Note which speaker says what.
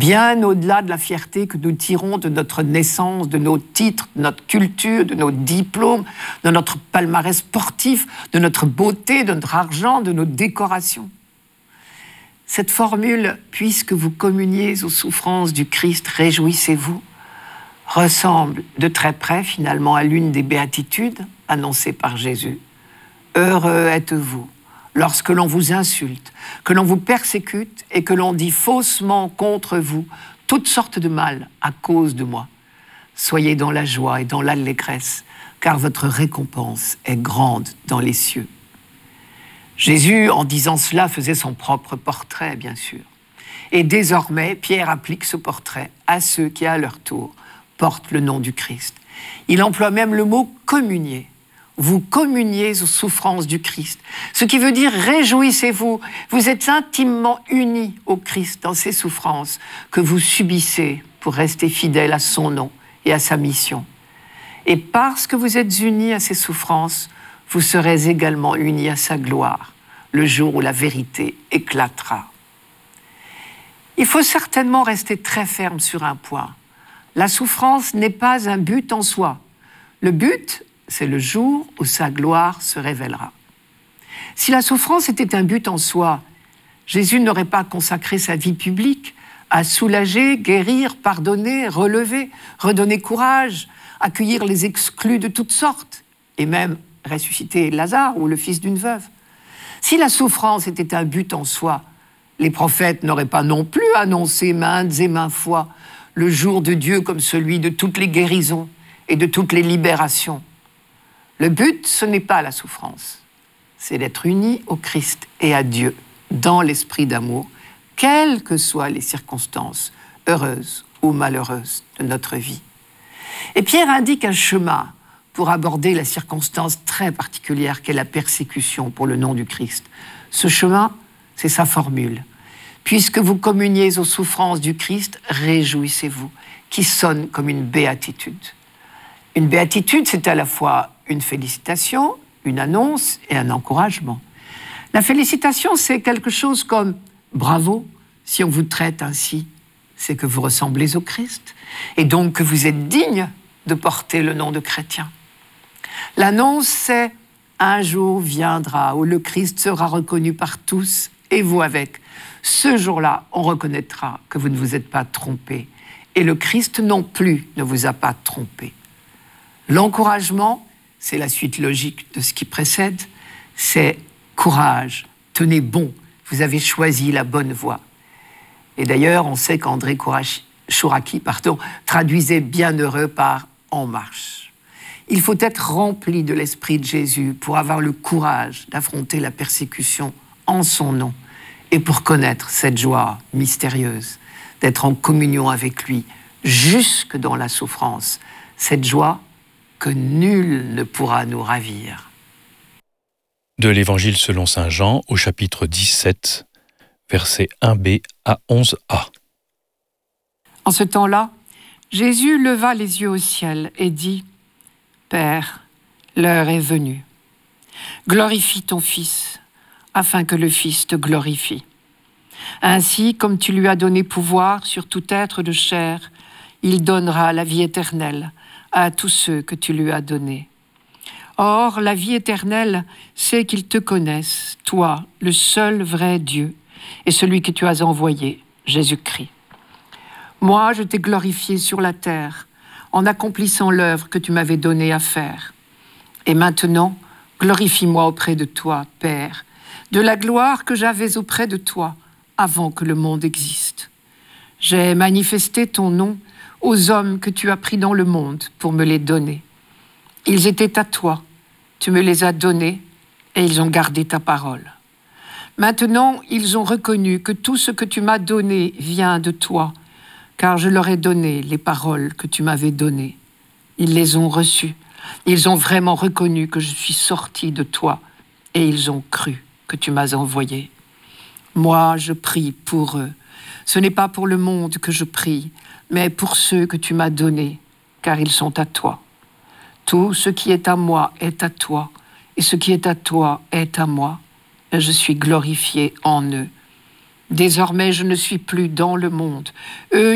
Speaker 1: bien au-delà de la fierté que nous tirons de notre naissance, de nos titres, de notre culture, de nos diplômes, de notre palmarès sportif, de notre beauté, de notre argent, de nos décorations. Cette formule « puisque vous communiez aux souffrances du Christ, réjouissez-vous » ressemble de très près finalement à l'une des béatitudes annoncées par Jésus. « Heureux êtes-vous lorsque l'on vous insulte, que l'on vous persécute et que l'on dit faussement contre vous toutes sortes de mal à cause de moi. Soyez dans la joie et dans l'allégresse, car votre récompense est grande dans les cieux. » Jésus, en disant cela, faisait son propre portrait, bien sûr. Et désormais, Pierre applique ce portrait à ceux qui, à leur tour, portent le nom du Christ. Il emploie même le mot « communier ». Vous communiez aux souffrances du Christ. Ce qui veut dire réjouissez-vous. Vous êtes intimement unis au Christ dans ses souffrances que vous subissez pour rester fidèle à son nom et à sa mission. Et parce que vous êtes unis à ses souffrances, vous serez également unis à sa gloire, le jour où la vérité éclatera. Il faut certainement rester très ferme sur un point. La souffrance n'est pas un but en soi. Le but, c'est le jour où sa gloire se révélera. Si la souffrance était un but en soi, Jésus n'aurait pas consacré sa vie publique à soulager, guérir, pardonner, relever, redonner courage, accueillir les exclus de toutes sortes, et même ressusciter Lazare ou le fils d'une veuve. Si la souffrance était un but en soi, les prophètes n'auraient pas non plus annoncé maintes et maintes fois le jour de Dieu comme celui de toutes les guérisons et de toutes les libérations. Le but, ce n'est pas la souffrance, c'est d'être unis au Christ et à Dieu dans l'esprit d'amour, quelles que soient les circonstances, heureuses ou malheureuses de notre vie. Et Pierre indique un chemin pour aborder la circonstance très particulière qu'est la persécution pour le nom du Christ. Ce chemin, c'est sa formule. Puisque vous communiez aux souffrances du Christ, réjouissez-vous, qui sonne comme une béatitude. Une béatitude, c'est à la fois une félicitation, une annonce et un encouragement. La félicitation, c'est quelque chose comme « bravo, si on vous traite ainsi, c'est que vous ressemblez au Christ, et donc que vous êtes digne de porter le nom de chrétien. » L'annonce, c'est « un jour viendra où le Christ sera reconnu par tous, et vous avec. Ce jour-là, on reconnaîtra que vous ne vous êtes pas trompé, et le Christ non plus ne vous a pas trompé. » L'encouragement, c'est la suite logique de ce qui précède, c'est courage, tenez bon, vous avez choisi la bonne voie. Et d'ailleurs, on sait qu'André Chouraki traduisait bienheureux par en marche. Il faut être rempli de l'esprit de Jésus pour avoir le courage d'affronter la persécution en son nom et pour connaître cette joie mystérieuse, d'être en communion avec lui jusque dans la souffrance, cette joie que nul ne pourra nous ravir.
Speaker 2: De l'Évangile selon saint Jean au chapitre 17, versets 1b à 11a.
Speaker 1: En ce temps-là, Jésus leva les yeux au ciel et dit « Père, l'heure est venue. Glorifie ton Fils, afin que le Fils te glorifie. Ainsi, comme tu lui as donné pouvoir sur tout être de chair, il donnera la vie éternelle à tous ceux que tu lui as donnés. Or, la vie éternelle, c'est qu'ils te connaissent, toi, le seul vrai Dieu, et celui que tu as envoyé, Jésus-Christ. Moi, je t'ai glorifié sur la terre, en accomplissant l'œuvre que tu m'avais donnée à faire. Et maintenant, glorifie-moi auprès de toi, Père, de la gloire que j'avais auprès de toi avant que le monde existe. J'ai manifesté ton nom aux hommes que tu as pris dans le monde pour me les donner. Ils étaient à toi, tu me les as donnés et ils ont gardé ta parole. Maintenant, ils ont reconnu que tout ce que tu m'as donné vient de toi, car je leur ai donné les paroles que tu m'avais données. Ils les ont reçues. Ils ont vraiment reconnu que je suis sorti de toi et ils ont cru que tu m'as envoyé. Moi, je prie pour eux. Ce n'est pas pour le monde que je prie, mais pour ceux que tu m'as donnés, car ils sont à toi. Tout ce qui est à moi est à toi, et ce qui est à toi est à moi, et je suis glorifié en eux. Désormais, je ne suis plus dans le monde. Eux,